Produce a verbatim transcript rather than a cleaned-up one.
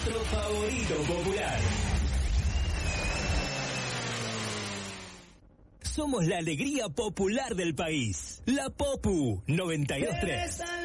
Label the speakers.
Speaker 1: nuestro favorito popular. Somos la alegría popular del país. La Popu noventa y dos punto tres.